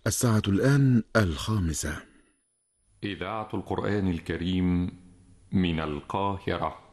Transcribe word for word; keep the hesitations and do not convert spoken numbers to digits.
الساعة الآن الخامسة. إذاعة القرآن الكريم من القاهرة.